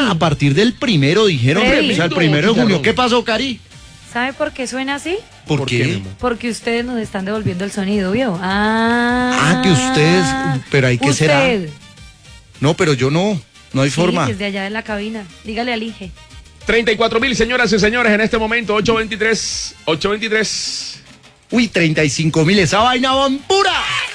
a partir del 1 dijeron, Freddy. o sea, el 1 de junio. ¿Qué pasó, Cari? ¿Sabe por qué suena así? ¿Por qué? Porque ustedes nos están devolviendo el sonido, ¿vio? Que ustedes, pero hay que será. Usted. No, pero yo no hay forma. Desde allá de la cabina. Dígale al Inge. 34.000, señoras y señores, en este momento, 823. Uy, 35.000, esa vaina pura.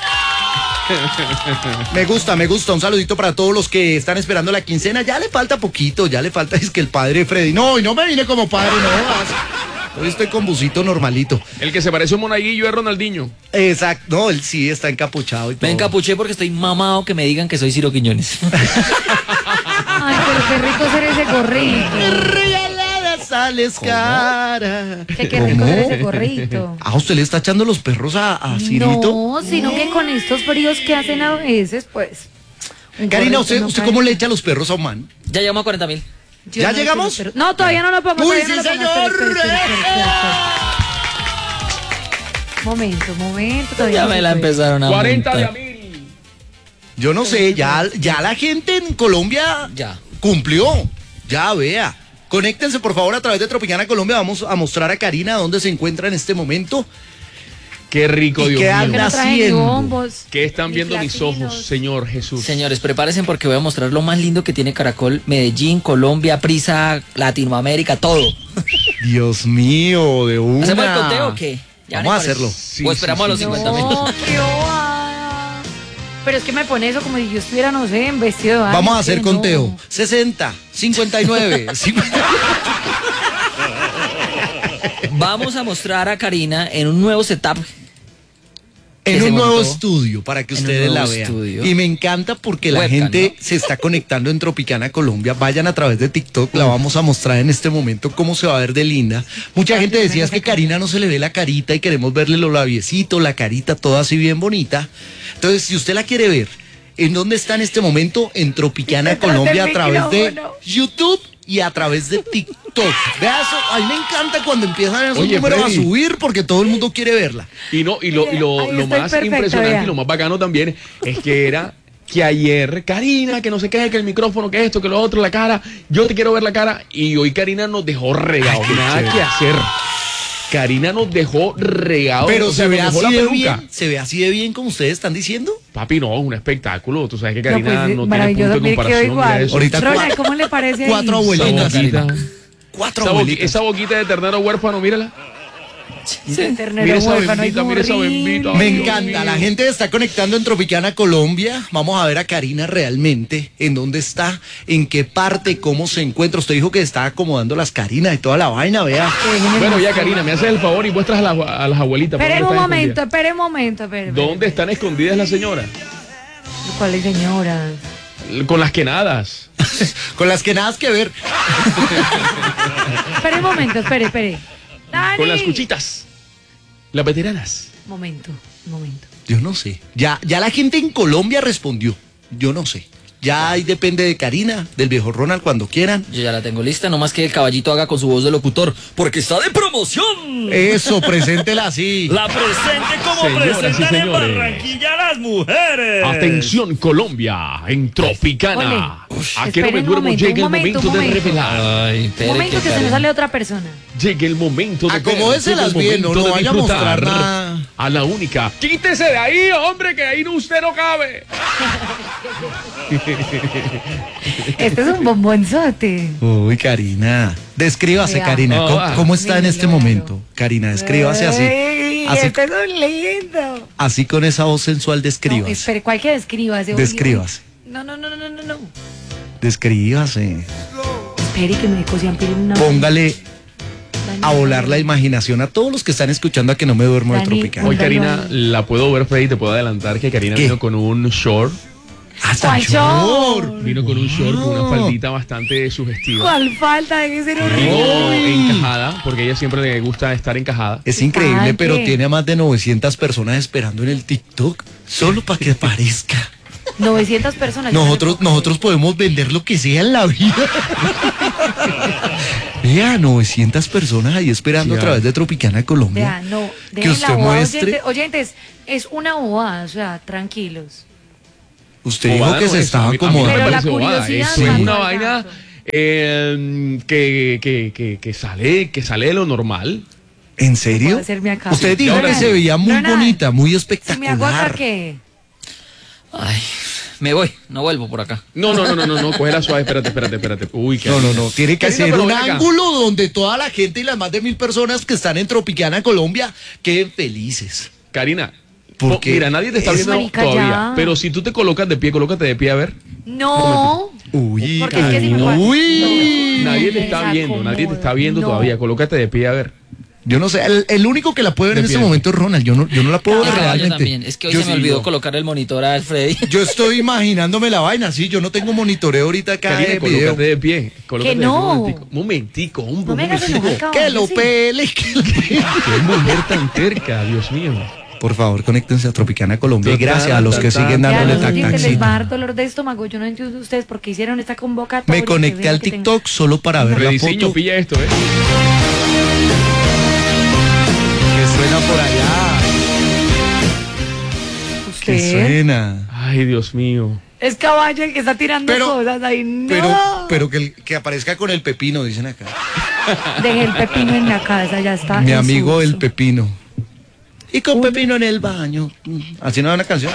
Me gusta. Un saludito para todos los que están esperando la quincena. Ya le falta poquito, es que el padre Freddy. No, y no me vine como padre, no. Hoy estoy con busito normalito. El que se parece a un monaguillo es Ronaldinho. Exacto, no, él sí está encapuchado y todo. Me encapuché porque estoy mamado que me digan que soy Ciro Quiñones. Ay, pero qué rico ser ese gorrito. Regalada sales cara. Qué rico ser ese gorrito. ¿Usted le está echando los perros a Cirito? No, sino que con estos fríos que hacen a veces, pues. Karina, ¿usted cómo le echa los perros a un man? Ya llegamos a 40.000. ¿Ya llegamos? No, todavía no lo pongo. ¡Uy, sí, señor! Momento. Ya me la empezaron a 40 de montar. a 1000. Yo no sé, ya la gente en Colombia Ya cumplió. Ya vea. Conéctense por favor a través de Tropicana Colombia. Vamos a mostrar a Karina dónde se encuentra en este momento. Qué rico, Dios ¿Qué mío. anda haciendo? ¿Qué están viendo mis platinos. ojos, Señor Jesús? Señores, prepárense porque voy a mostrar lo más lindo que tiene Caracol, Medellín, Colombia, Prisa, Latinoamérica, todo. Dios mío, de una. ¿Hacemos el conteo o qué? Vamos a hacerlo. Sí, O esperamos a los sí. 50.000. No, qué bobada. Pero es que me pone eso como si yo estuviera, no sé, en vestido de baño. Vamos a hacer que conteo. no. 60, 59, 50. Vamos a mostrar a Karina en un nuevo setup. En se un nuevo montó. estudio para que En un ustedes la nuevo vean. estudio. Y me encanta porque la Webcam, gente ¿no? se está conectando en Tropicana Colombia. Vayan a través de TikTok, la vamos a mostrar en este momento cómo se va a ver de linda. Mucha gente decía es que Karina no se le ve la carita y queremos verle los labiecitos, la carita toda así bien bonita. Entonces, si usted la quiere ver, ¿en dónde está en este momento? En Tropicana Detrás Colombia del a través de micrófono. YouTube y a través de TikTok. Vea eso, a mí me encanta cuando empiezan esos Oye, números Freddy. a subir porque todo el mundo quiere verla. Y lo Ahí más estoy perfecta, impresionante vea. y lo más bacano también es que era que ayer, Karina, que no sé qué, que el micrófono, que esto, que lo otro, la cara, yo te quiero ver la cara, y hoy Karina nos dejó regados, nada que hacer. Karina nos dejó regados. Pero o sea, se ve nos dejó así la de peluca. bien, se ve así de bien como ustedes están diciendo. Papi, no, es un espectáculo. Tú sabes que No, Karina pues, no, tiene maravilloso, punto de mire, quedó comparación. igual. Mira eso. Ahorita Ronald, ¿cómo le parece ahí? 4 abuelitas. Esa boquita. Karina. 4 Esa, abuelitas. esa boquita de ternero huérfano, mírala. Ternero Mira esa huérfano, ay, bembita, mira esa horrible. bembita. Me Ay, Dios encanta, mío. la gente está conectando en Tropicana Colombia. Vamos a ver a Karina realmente, en dónde está, en qué parte, cómo se encuentra. Usted dijo que estaba acomodando las Carinas y toda la vaina, vea. Bueno, ya, Karina, me haces el favor y muestras a las abuelitas. ¿por Espere dónde un están momento, escondidas? espere un momento. Espere. ¿Dónde están escondidas las señoras? ¿Cuáles señoras? Con las que nadas. Con las que nada que ver. Espere un momento, espere. Dani. Con las cuchitas. Las veteranas. Momento. Yo no sé. Ya la gente en Colombia respondió. Yo no sé. Ya ahí depende de Karina, del viejo Ronald cuando quieran. Yo ya la tengo lista, nomás que el caballito haga con su voz de locutor, porque está de promoción. Eso, preséntela así. La presente como Señoras y presentan en señores. Barranquilla las mujeres. Atención Colombia, en Tropicana. ¿A qué no me Esperen un duermo? momento, Llega el un momento, momento un de momento. revelar. Ay, Un espere momento que se Karina- me sale otra persona. Llega el momento de Acomódeselas ver, llega el bien, no momento de vaya a mostrar disfrutar nada. a la única. Quítese de ahí, hombre, que ahí usted no cabe. Este es un bombonzote. Uy, Karina. Descríbase, Vea. Karina. ¿Cómo está en este Claro. momento? Karina, descríbase así. Ay, Así, este es un lindo. así con esa voz sensual, No, descríbase. espere, ¿cuál que descríbase? Descríbase. No. Descríbase. Espere que me cosían piel en una. Póngale Dani, a volar la imaginación a todos los que están escuchando a que no me duermo de Dani, Tropicana. Hoy, Póngalo Karina, ahí. la puedo ver, Freddy, te puedo adelantar que Karina ¿Qué? vino con un short. ¡Hasta ¿Cuál short? Vino con un short, con una faldita bastante sugestiva. ¿Cuál falta de que ser Vino horrible? encajada, porque a ella siempre le gusta estar encajada. Es increíble, Ay, pero ¿qué? tiene a más de 900 personas esperando en el TikTok solo para que aparezca. 900 personas. yo no le puedo Nosotros podemos vender lo que sea en la vida. Vea, 900 personas ahí esperando Sí, a través de Tropicana Colombia. Vea, no, que dejen usted la bobada, muestre. oyentes, es una bobada, o sea, tranquilos. Usted dijo Bobada que no se es, estaba a mí me acomodando. Pero la parece bobada, curiosidad eso no es es una tanto. vaina que sale de lo normal. ¿En serio? Puedo hacerme acá. Usted dijo Ahora que sí. se veía muy Ronald, bonita, muy ¿Si me hago acá espectacular. qué? Ay, me voy, no vuelvo por acá. No, cógela suave, espérate. Uy, qué No, tiene que Karina, ser pero un ven acá. ángulo donde toda la gente y las más de 1000 personas que están en Tropicana, Colombia, queden felices. Karina, Porque mira, nadie te está es- viendo Marica, todavía, ya. pero si tú te colocas de pie, colócate de pie a ver. No. Uy, Porque es que si me Karina. pasa- Uy. Nadie te está viendo, desacomodo. No. todavía, colócate de pie a ver. Yo no sé, el único que la puede ver en De este pie. momento es Ronald. Yo no la puedo ver Yo realmente. también. Es que hoy Yo se me sí, olvidó no. colocar el monitor a Freddy. Yo estoy imaginándome la vaina, sí, yo no tengo monitoreo ahorita acá Karina, de video. colócate de pie. Colócate de pie no. un momentico, un No me hagas momentico. enojar, Que cabrón, lo sí. pele, que lo pele. Qué mujer tan terca, Dios mío. Por favor, conéctense a Tropicana Colombia. Y Total, gracias a los que total. siguen Ya, a dándole los oyentes les va a dar taxi. dolor de estómago. Yo no entiendo ustedes por qué hicieron esta convocatoria. Me conecté que al vea que TikTok solo para ver la Rediseño, foto pilla esto, que suena por allá. tenga- Que Usted suena. Ay, Dios mío. es caballo el que está tirando Pero- cosas ahí. No. Pero que aparezca con el pepino, dicen acá. Deje el pepino en la casa, ya está. Mi en amigo su el uso. pepino. Y con pepino en el baño. Así no es una canción.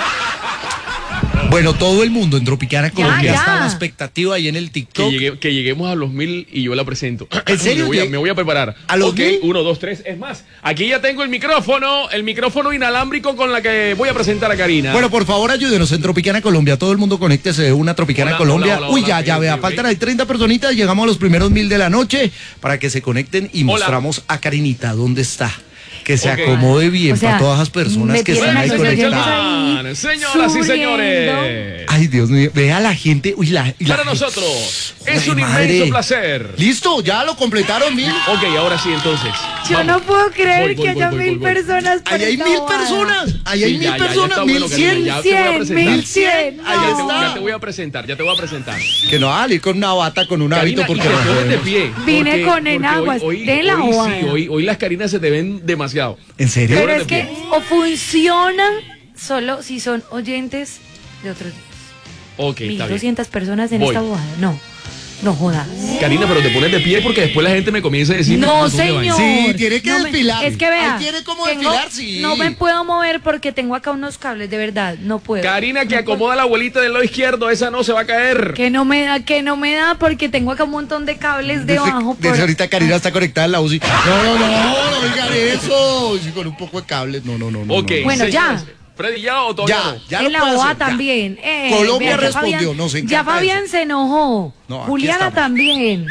Bueno, todo el mundo en Tropicana Colombia ya. está a la expectativa ahí en el TikTok. Que lleguemos a los 1000 y yo la presento. ¿En serio? Me voy a preparar. ¿A los Ok, 1000? 1, 2, 3. Es más, aquí ya tengo el micrófono inalámbrico con la que voy a presentar a Karina. Bueno, por favor, ayúdenos en Tropicana Colombia. Todo el mundo conéctese de una Tropicana Hola, Colombia. hola, Uy, hola, ya, ok, vea, ok, faltan ok. ahí 30 personitas. Llegamos a los primeros 1000 de la noche para que se conecten y Hola. mostramos a Karinita dónde está. Que se Ok. acomode bien O sea, para todas las personas me que tienen están ahí a los oyentes conectadas. ahí Señoras y sufriendo. señores. Ay, Dios mío, vea la gente. Uy, Para nosotros es Joder, un madre. inmenso placer. Listo, ya lo completaron 1000. Ok, ahora sí, entonces. Yo Vamos. no puedo creer Voy, que haya voy, 1000 voy. personas. por Ahí hay esta 1000 bobada. personas. Ahí hay Sí, 1000 ya personas. está bueno, Karina, 1100. ya te voy a presentar. 1100. Ahí no. está. Ya te voy a presentar. Que no va a salir con una bata, con un hábito, Karina, y porque te no pones de podemos. pie. Vine porque- con porque enaguas. De la hoy, bobada. sí, hoy las Karinas se te ven demasiado. ¿En serio? Pero de es que pie. o funcionan solo si son oyentes de otros días. Ok, está bien. 1200 personas en Voy. esta bobada. No jodas. Karina, pero te pones de pie porque después la gente me comienza a decir No, un montón de señor. vainas. Sí, tiene que No me- desfilar. Es que vea. Ahí tiene como tengo- desfilar, sí. No me puedo mover porque tengo acá unos cables, de verdad. No puedo. Karina, que No puedo. acomoda a la abuelita del lado izquierdo, esa no se va a caer. Que no me da porque tengo acá un montón de cables debajo. Desde ahorita Karina está conectada en la UCI. No digan eso. Sí, con un poco de cables. No. Ok, Bueno, ya. señores. Freddy, ¿ya o todavía no? Ya En lo la puedo OA hacer, ya. también. Colombia vea, ya respondió, Fabián- nos encanta Ya Fabián eso. se enojó. No, aquí Juliana estamos. también.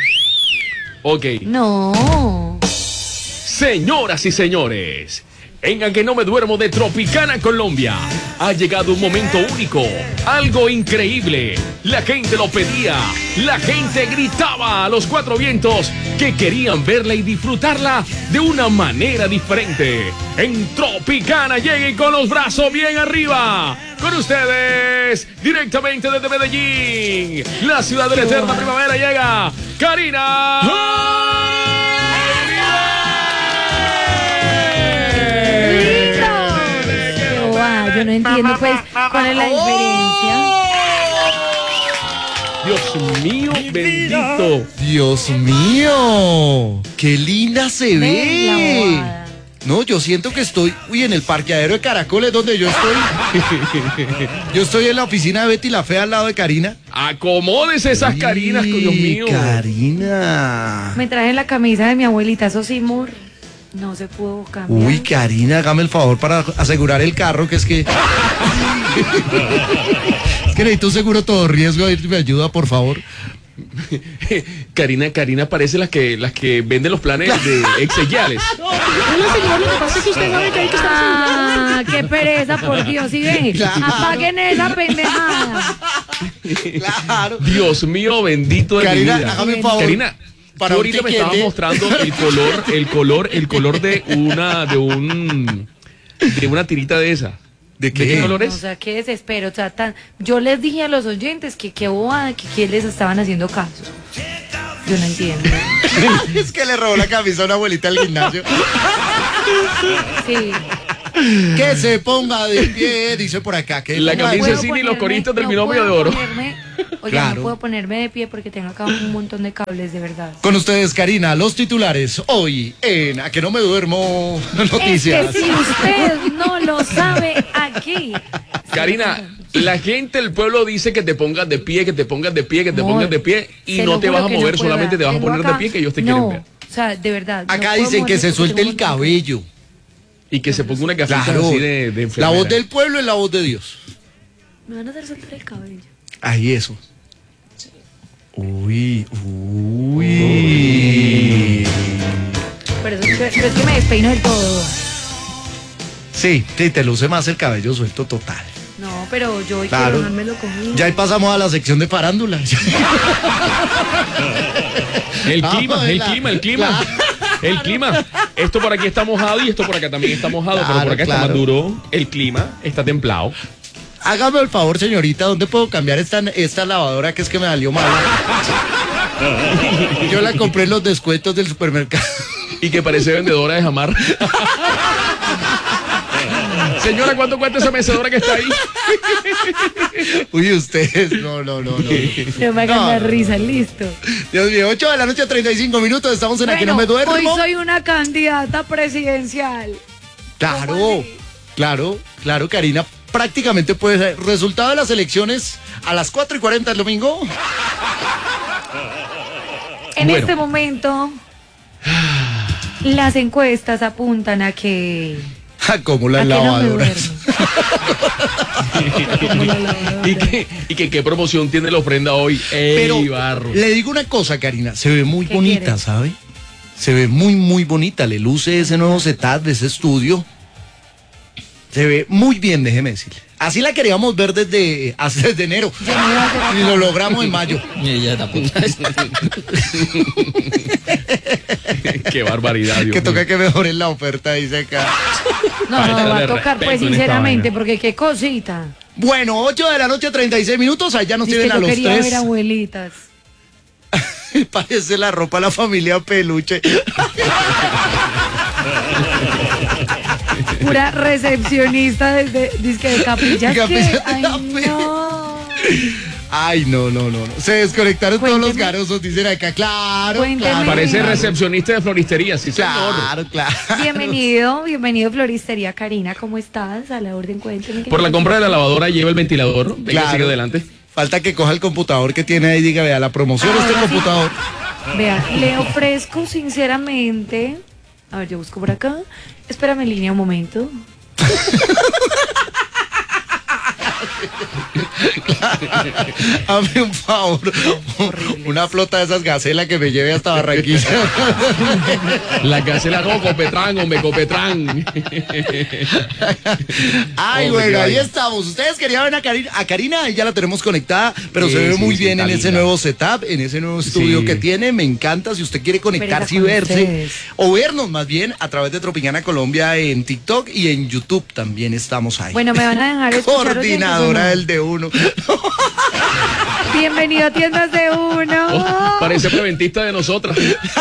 Ok. No. Señoras y señores, en que no me duermo de Tropicana Colombia, ha llegado un momento único, algo increíble. La gente lo pedía, la gente gritaba a los cuatro vientos que querían verla y disfrutarla de una manera diferente. En Tropicana lleguen con los brazos bien arriba. Con ustedes, directamente desde Medellín, la ciudad de la eterna primavera, llega Karina. Pero, yo no entiendo pues cuál es la diferencia. Dios mío, bendito. Dios mío. Qué linda se Ve la ve. bobada. No, yo siento que estoy, en el parqueadero de Caracoles donde yo estoy. Yo estoy en la oficina de Betty la Fea al lado de Karina. Acomódese esas Karinas, Dios mío. Karina. Me traje la camisa de mi abuelita Sosimur. No se pudo cambiar. Uy, Karina, hágame el favor para asegurar el carro, que es que... Es que necesito un seguro todo riesgo, ahí me ayuda, por favor. Karina parece las que venden los planes de exequiales. Qué pereza, por Dios. Y ve, Claro. apaguen esa pendejada. Claro. Dios mío, bendito de mi Karina, vida. hágame un favor. Karina, Para tú un ahorita me estabas tiquete. mostrando de una tirita de esa. ¿De ¿De qué color O es? sea, qué desespero. O sea, yo les dije a los oyentes que qué bobada, que les estaban haciendo caso. Yo no entiendo. Es que le robó la camisa a una abuelita al gimnasio. Sí. Que se ponga de pie, dice por acá. Que La ponga de camisa pie. puedo cine y los ponerme- coristas del no binomio puedo de oro. ponerme Oye, Claro. no puedo ponerme de pie porque tengo acá un montón de cables, de verdad. Con ustedes, Karina, los titulares hoy en A que no me duermo noticias. Es que si usted no lo sabe aquí. Karina, la gente del pueblo dice que te pongas de pie, que te pongas de pie, que te Amor, pongas de pie y se no lo te juro vas a que no mover, puedo. solamente te vas a Tengo poner de acá- pie que ellos te no, quieren ver. O sea, de verdad. Acá no puedo dicen que moverme se porque suelte tengo el un montón de- cabello. Y que se ponga una gafita Claro. así de La enfermera. voz del pueblo es la voz de Dios. Me van a hacer soltar el cabello. Ahí eso. Uy, uy. Pero es que me despeino del todo. Sí, te luce más el cabello suelto total. No, pero yo hoy Claro. quiero dejármelo conmigo. Ya ahí pasamos a la sección de farándula. El Ah, clima, el la- clima, el clima. El clima. Esto por aquí está mojado y esto por acá también está mojado, pero por acá está Claro. más duro. El clima está templado. Hágame el favor, señorita, ¿dónde puedo cambiar esta lavadora que es que me salió mala? Yo la compré en los descuentos del supermercado. Y que parece vendedora de jamar. Señora, ¿cuánto cuesta esa mecedora que está ahí? Uy, ustedes, no. No me hagan No, la no, risa, listo. Dios mío, 8 de la noche, 35 minutos, estamos en Aquí no me duermo. hoy soy una candidata presidencial. Claro, claro, Karina, prácticamente puede ser. Resultado de las elecciones a las 4:40 el domingo. En Bueno. este momento, las encuestas apuntan a que... Como las a que no me lavadoras. duermo. y que qué promoción tiene la ofrenda hoy. Pero ¡Ey, barro! le digo una cosa, Karina, se ve muy ¿Qué bonita, quieres? ¿sabe? Se ve muy bonita, le luce ese nuevo setup de ese estudio. Se ve muy bien, déjeme decirle. Así la queríamos ver desde enero. Yo me iba a hacer Y lo logramos en mayo. Y ella tampoco. ¡Qué barbaridad, Dios Que mío! toca que mejoren la oferta, dice acá. No, Falta va de a tocar, pues, respeto en esta sinceramente, vaina. porque qué cosita. Bueno, 8 de la noche, 36 minutos. Allá nos Dice que tienen a yo los quería tres. ver abuelitas. Parece la ropa de la familia Peluche. Pura recepcionista desde disque de capillas. Capillas que, de ay, capillas. no. Ay, no. Se desconectaron todos los Cuénteme. garosos, dicen acá. Claro, Cuénteme. claro. Parece claro. recepcionista de floristería, sí, señor. Claro. Bienvenido Floristería Karina, ¿cómo estás? A la orden, cuénteme. Por la compra de la lavadora lleva el ventilador. Venga, Claro. sigue adelante. Falta que coja el computador que tiene ahí y diga, vea, la promoción de este Ahora sí. computador. Vea, le ofrezco sinceramente. A ver, yo busco por acá. Espérame en línea un momento. Hazme un favor. Una flota de esas gacelas que me lleve hasta Barranquilla. La gacela no, Copetrán, hombre, Copetrán. Ay, Hombre, bueno, qué ahí vaina. estamos. Ustedes querían ver a Karina, ya la tenemos conectada, pero Sí, se ve sí, muy sí, bien está en ese linda. nuevo setup, en ese nuevo estudio Sí. que tiene. Me encanta. Si usted quiere conectarse y con verse, ustedes. o vernos más bien a través de Tropicana Colombia en TikTok y en YouTube también estamos ahí. Bueno, me van a dejar escuchar Coordinadora oyentes, del de uno. ¿o no? Bienvenido a Tiendas de Uno. Oh, parece preventista de nosotras.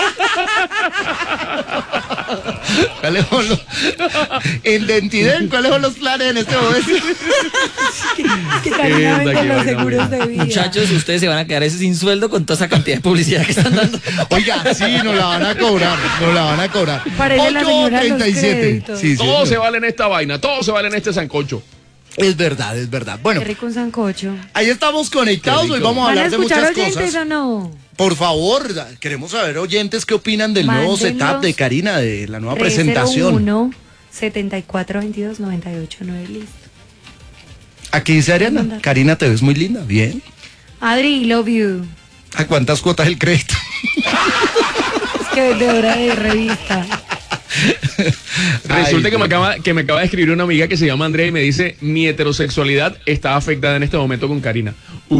¿Cuáles son los... En Dentiden, ¿cuáles son los planes en este momento? Que Karina Qué vende qué los vaina seguros buena. de vida. Muchachos, ustedes se van a quedar ese sin sueldo con toda esa cantidad de publicidad que están dando. Oiga, sí, nos la van a cobrar. Parece la señora de los 8:37. créditos. Sí, Todo señor. se vale en esta vaina, todo se vale en este sancocho. Es verdad. Bueno, Qué rico un sancocho. ahí estamos conectados. Qué rico. Hoy vamos a ¿Van a hablar de escuchar muchas oyentes cosas. o no? Por favor, queremos saber, oyentes, qué opinan del nuevo Mándenlos. setup de Karina, de la nueva presentación. 301-7422-989, listo. Aquí dice Ariana, Mandar. Karina, te ves muy linda. Bien. Adri, love you. ¿A cuántas cuotas el crédito? Es que vendedora de revista. Resulta Ay, que bueno. me acaba de escribir una amiga que se llama Andrea y me dice: mi heterosexualidad está afectada en este momento con Karina.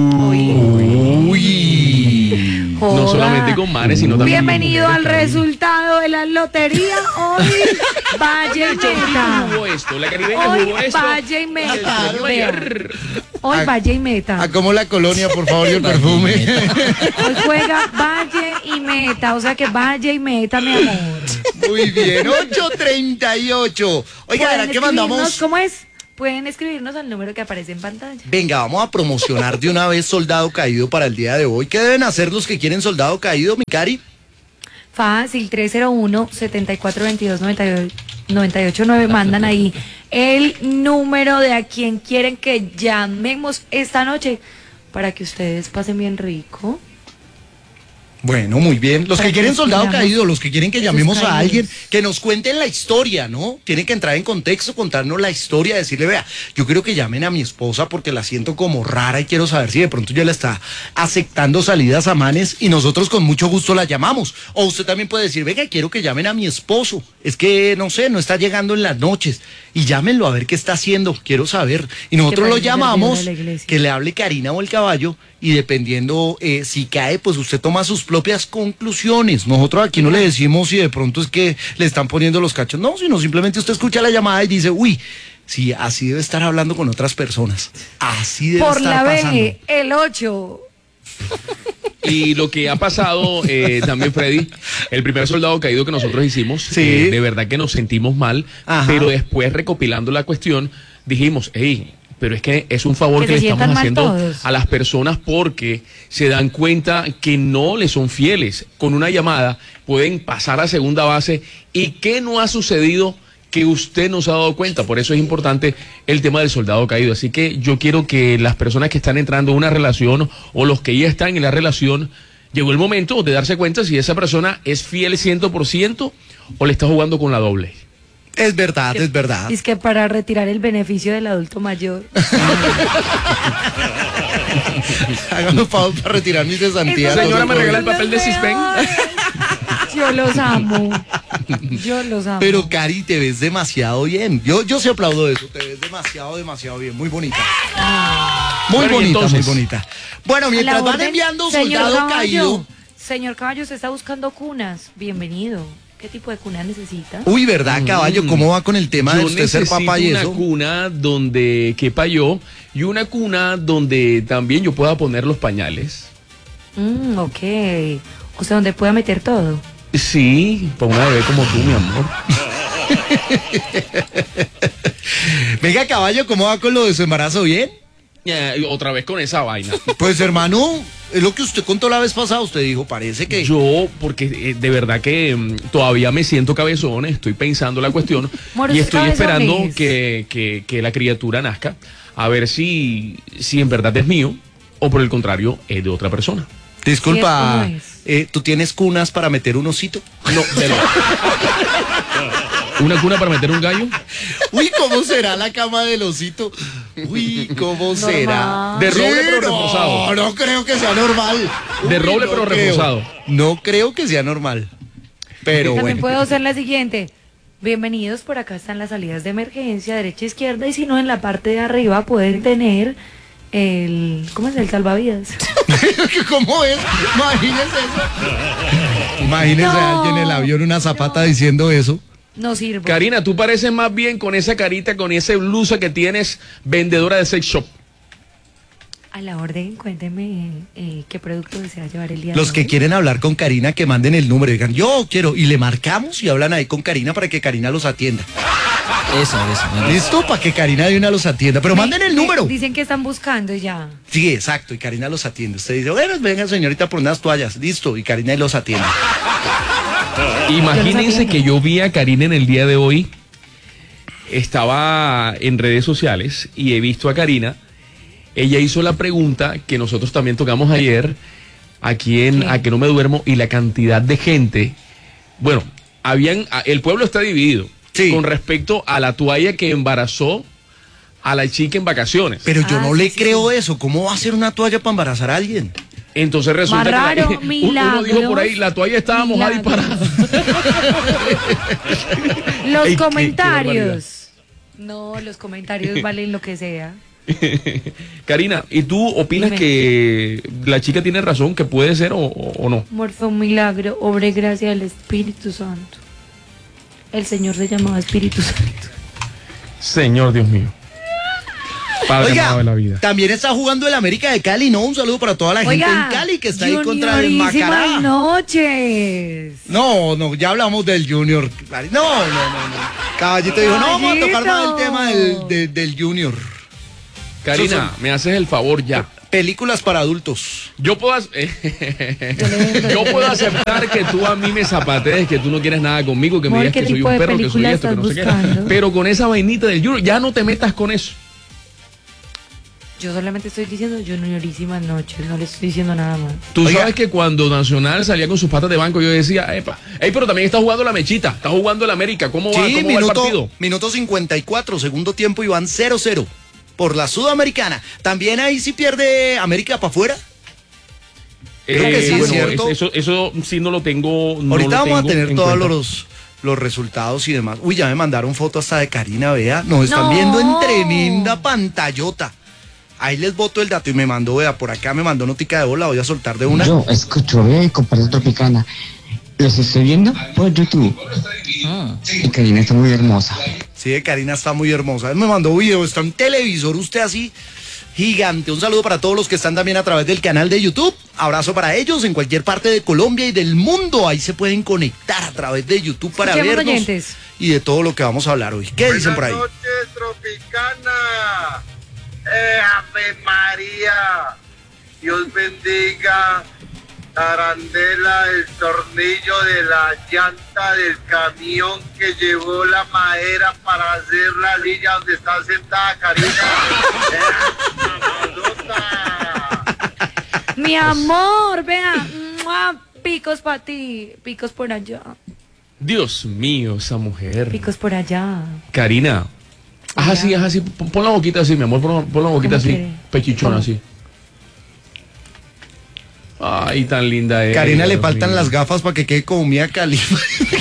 Uy. No Joda. solamente con manes, sino también con Bienvenido al mujeres, Karina. resultado de la lotería. Hoy Valle y Meta. Jugó esto, la caribeña Hoy jugó esto. Valle y Meta. Claro, Vea. ayer. Hoy Ah, Valle y Meta. ¿A cómo la colonia, por favor, y el perfume? Hoy juega Valle y Meta. O sea que Valle y Meta, mi amor. Muy bien, 8:38. Oiga, Pueden ¿verdad que escribirnos, mandamos? ¿cómo es? pueden escribirnos al número que aparece en pantalla. Venga, vamos a promocionar de una vez Soldado Caído para el día de hoy. ¿Qué deben hacer los que quieren Soldado Caído, mi Cari? Fácil, 301-7422-989. Mandan ahí el número de a quien quieren que llamemos esta noche para que ustedes pasen bien rico. Bueno, muy bien. Los Para que que quieren nos Soldado pidamos Caído, los que quieren que llamemos esos a alguien, caídos. que nos cuenten la historia, ¿no? Tienen que entrar en contexto, contarnos la historia, decirle, vea, yo quiero que llamen a mi esposa porque la siento como rara y quiero saber si de pronto ya la está aceptando salidas a manes y nosotros con mucho gusto la llamamos. O usted también puede decir, venga, quiero que llamen a mi esposo. Es que, no sé, no está llegando en las noches. Y llámenlo a ver qué está haciendo, quiero saber. Y nosotros lo parece llamamos, servido de la iglesia. que le hable Karina o el caballo, y dependiendo si cae, pues usted toma sus propias conclusiones. Nosotros aquí no le decimos si de pronto es que le están poniendo los cachos, no, sino simplemente usted escucha la llamada y dice, uy, sí, así debe estar hablando con otras personas. Así debe Por estar la pasando. B, el 8. Y lo que ha pasado también, Freddy, el primer Soldado Caído que nosotros hicimos, Sí. de verdad que nos sentimos mal, Ajá. pero después recopilando la cuestión, dijimos, hey, pero es que es un favor Que que se le estamos sientan mal haciendo todos. a las personas porque se dan cuenta que no le son fieles. Con una llamada pueden pasar a segunda base y que no ha sucedido que usted no se ha dado cuenta. Por eso es importante el tema del Soldado Caído. Así que yo quiero que las personas que están entrando en una relación o los que ya están en la relación, llegó el momento de darse cuenta si esa persona es fiel 100% o le está jugando con la doble. Es verdad, es verdad. Es que para retirar el beneficio del adulto mayor. Hágame un favor para retirar mis cesantías. Señora, no ¿me se regala el puede. papel de Cispen? Yo los amo. Yo los amo. Pero Cari, te ves demasiado bien. Yo sí aplaudo eso. Te ves demasiado bien. Muy bonita. Muy Bueno, y bonita, entonces, muy bonita. Bueno, A la mientras van orden, enviando señor Soldado Caballo. Caído. Señor Caballo, se está buscando cunas. Bienvenido. ¿Qué tipo de cuna necesita? Uy, ¿verdad, caballo? ¿Cómo va con el tema de Yo usted ser necesito papá y una eso? cuna donde quepa yo y una cuna donde también yo pueda poner los pañales. Ok. O sea, donde pueda meter todo. Sí, para una bebé como tú, mi amor. Venga, caballo, ¿cómo va con lo de su embarazo? ¿Bien? Y otra vez con esa vaina. Pues, hermano, es lo que usted contó la vez pasada. Usted dijo, parece que... Yo, porque de verdad que todavía me siento cabezón, estoy pensando la cuestión Moros y estoy esperando cabezones. que la criatura nazca, a ver si en verdad es mío o por el contrario es de otra persona. Disculpa, Sí, es ¿tú tienes cunas para meter un osito? No, pero... ¿Una cuna para meter un gallo? Uy, ¿cómo será la cama del osito? Uy, ¿cómo será? De roble, pero no, reforzado. no creo que sea normal. De roble, no pero creo. reforzado. No creo que sea normal. Pero También bueno. puedo hacer la siguiente. Bienvenidos, por acá están las salidas de emergencia, derecha, izquierda, y si no, en la parte de arriba pueden tener el... ¿Cómo es? El salvavidas. ¿Cómo es? Imagínese eso. Imagínese No. a alguien en el avión, una zapata diciendo eso. No sirve. Karina, tú pareces más bien con esa carita, con esa blusa que tienes, vendedora de sex shop. A la orden, cuénteme qué producto desea llevar el día Los de que hoy. quieren hablar con Karina, que manden el número. Digan, yo quiero. Y le marcamos y hablan ahí con Karina para que Karina los atienda. Eso. ¿Listo? Para que Karina de una los atienda. Pero manden el número. Dicen que están buscando ya. Sí, exacto. Y Karina los atiende. Usted dice, bueno, venga señorita por unas toallas. Listo. Y Karina los atiende. Imagínense que yo vi a Karina en el día de hoy. Estaba en redes sociales y he visto a Karina. Ella hizo la pregunta que nosotros también tocamos ayer aquí en ¿Qué? A que no me duermo y la cantidad de gente. Bueno, el pueblo está dividido Sí. con respecto a la toalla que embarazó a la chica en vacaciones. Pero yo no sí, le sí, creo eso. ¿Cómo va a ser una toalla para embarazar a alguien? Entonces resulta Más raro, que uno dijo por ahí, milagros, la toalla estaba mojada y parada. Los Ey, qué comentarios. No, los comentarios valen lo que sea. Karina, ¿y tú opinas Dime. que la chica tiene razón, que puede ser o no? Amor, fue un milagro, obra y gracia del Espíritu Santo. El Señor se llamaba Espíritu Santo. Señor Dios mío. Padre Oiga, amado de la vida. también está jugando el América de Cali, ¿no? Un saludo para toda la gente en Cali que está ahí contra el juniorísimas Macará. noches. No, ya hablamos del Junior. No. Caballito dijo, no, vamos a tocar más el tema del Junior. Karina, me haces el favor ya. Películas para adultos. Yo puedo aceptar que tú a mí me zapatees, que tú no quieres nada conmigo, que me Amor, digas ¿qué que soy tipo un de perro, que soy película esto, que no sé estás qué. buscando? Pero con esa vainita del Junior, ya no te metas con eso. Yo solamente estoy diciendo juniorísimas noches, no le estoy diciendo nada más. Tú Oiga. sabes que cuando Nacional salía con sus patas de banco, yo decía, epa, pero también está jugando la mechita, está jugando el América, ¿cómo va, Sí, cómo va el partido? minuto 54, segundo tiempo y van 0-0 por la Sudamericana. También ahí sí pierde América para afuera. Creo que sí, es cierto. Eso sí no lo tengo. No Ahorita lo vamos a tengo tener en todos cuenta. los resultados y demás. Uy, ya me mandaron foto hasta de Karina, vea. Nos están No. viendo en tremenda pantallota. Ahí les boto el dato y me mandó, vea, por acá me mandó notica de voz, la voy a soltar de una. Yo escucho bien Comparsa Tropicana. Los estoy viendo por YouTube. Y Karina está muy hermosa. Sí, Karina está muy hermosa. Me mandó video, está en televisor usted así, gigante. Un saludo para todos los que están también a través del canal de YouTube. Abrazo para ellos en cualquier parte de Colombia y del mundo. Ahí se pueden conectar a través de YouTube para Escuchemos, vernos oyentes. y de todo lo que vamos a hablar hoy. ¿Qué dicen por ahí? Buenas noches, Tropicana. Ave María. Dios bendiga. Tarandela, el tornillo de la llanta del camión que llevó la madera para hacer la silla donde está sentada Karina. Mi amor, vea, ¡mua! Picos para ti, picos por allá, Dios mío, esa mujer. picos por allá. Karina. Haz así. Pon la boquita así, mi amor. Pon la boquita ¿Cómo así. quiere? Pechichona ¿Cómo? así. Ay, tan linda es. Karina le Dios faltan mío. las gafas para que quede como Mía Khalifa.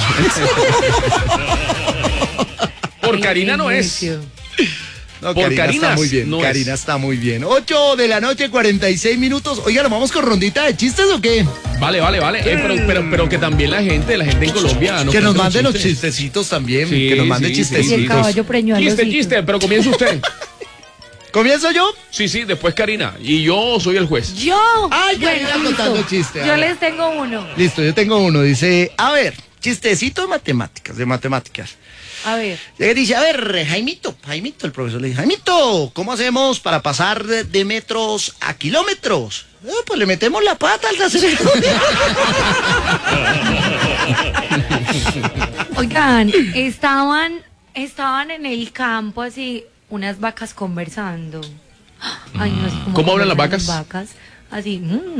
Por Ay, Karina no es. necio. No, Por Karina está Karinas muy bien. no Karina es. está muy bien. 8 de la noche, 46 minutos. Oiga, ¿nos vamos con rondita de chistes o qué? Vale. Pero que también la gente en Colombia. Que nos cuente manden los chistes. chistecitos también. Sí, que nos manden sí, Y chistecitos. el caballo preñó a los Chiste, pero comienza usted. ¿Comienzo yo? Sí, después Karina. Y yo soy el juez. Yo. Ay, Karina Bueno, contando listo. chiste. Yo les tengo uno. Listo, yo tengo uno. Dice, a ver, chistecito de matemáticas. A ver. Llega y dice, a ver, Jaimito, el profesor le dice, Jaimito, ¿cómo hacemos para pasar de metros a kilómetros? Pues le metemos la pata al trasero. Oigan, estaban en el campo así, unas vacas conversando. Ay, no sé ¿Cómo hablan las conversan vacas? Así.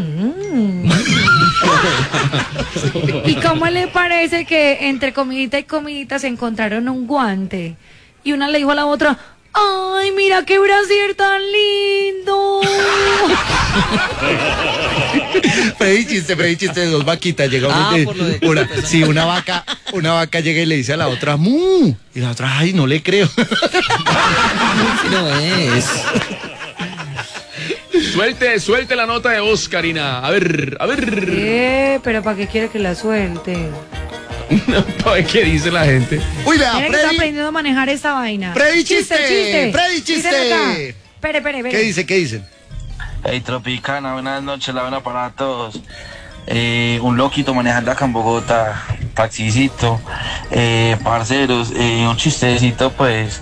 ¿Y cómo le parece que entre comidita y comidita se encontraron un guante? Y una le dijo a la otra, ¡ay, mira qué brasier tan lindo! Freddy chiste de dos vaquitas. Llega por lo de- una vaca llega y le dice a la otra, ¡mu! Y la otra, ay, no le creo. No es. Suelte la nota de voz, Karina. A ver. Pero ¿para qué quiere que la suelte? A ver qué dice la gente. Uy, vea, Mira que está Freddy. aprendiendo a manejar esta vaina. Freddy, chiste. Freddy, chiste. Dicen acá. Espere. ¿Qué dicen? Hey Tropicana, buenas noches, la buena para todos. Un loquito manejando acá en Bogotá, taxicito, parceros, un chistecito pues.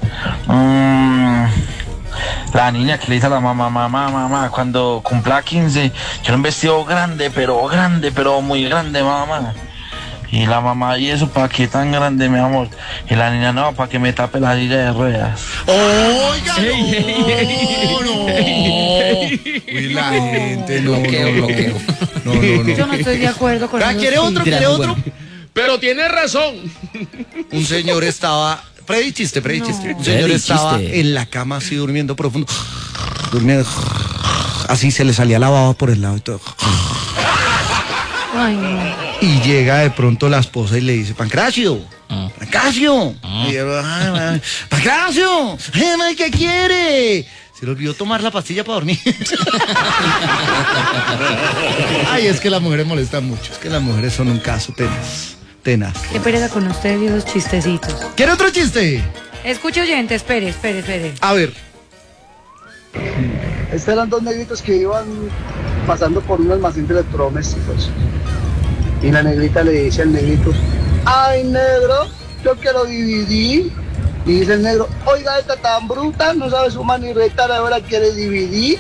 La niña que le dice a la mamá, cuando cumpla 15, quiero un vestido grande, pero muy grande, mamá. Y la mamá, ¿y eso para qué tan grande, mi amor? Y la niña, no, para que me tape la silla de ruedas. Oiga, no. Uy, la gente, no. Bloqueo. No. Yo no estoy de acuerdo con eso. ¿Quiere otro? Pero tiene razón. Un señor estaba... Freddy chiste. Un señor Freddy, estaba chiste. en la cama así durmiendo profundo. Durmiendo. Así se le salía la baba por el lado y todo. Ay, no. Y llega de pronto la esposa y le dice, Pancracio. Y yo, Pancracio, ¿qué quiere? Se le olvidó tomar la pastilla para dormir. Ay, es que las mujeres molestan mucho. Es que las mujeres son un caso tenaz. Qué pereza con ustedes y los chistecitos. ¿Quiere otro chiste? Escuche, oyente, espere. A ver. Estos eran dos negritos que iban pasando por un almacén de electrodomésticos. Y la negrita le dice al negrito, ay negro, yo quiero dividir. Y dice el negro, oiga, esta tan bruta, no sabe sumar ni restar, ahora quiere dividir.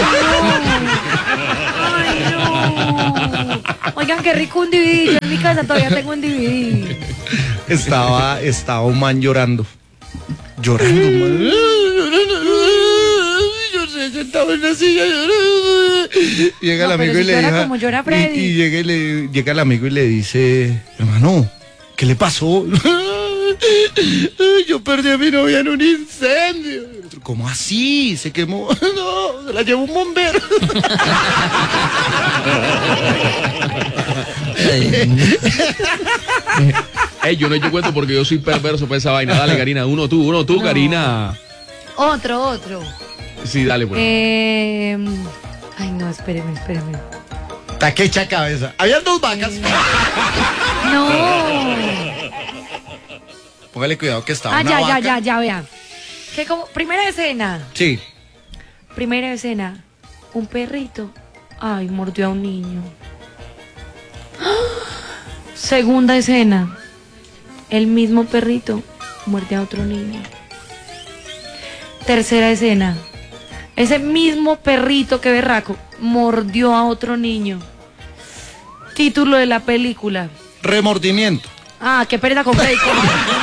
Ay, no. Oigan, qué rico un DVD. Yo en mi casa todavía tengo un DVD. Estaba un man llorando. Llorando, man. Yo sé, sentado en la silla llorando. Llega el amigo pero y si le llora dice. como llora Freddy. Y llega el amigo y le dice, hermano, ¿qué le pasó? Yo perdí a mi novia en un incendio. ¿Cómo así? ¿Se quemó? No, se la llevó un bombero. Yo no he hecho cuento porque yo soy perverso para esa vaina. Dale, Karina, uno tú, No. Karina. Otro. Sí, dale, pues. Ay, no, espéreme. Taquecha cabeza. Habían dos vacas. No. Póngale cuidado que estaba una vaca. Ya, vean. Que como, primera escena. Sí. Un perrito. Ay, mordió a un niño. Segunda escena. El mismo perrito muerde a otro niño. Tercera escena. Ese mismo perrito, que berraco, mordió a otro niño. Título de la película. Remordimiento. Ah, qué pereza con Freddy.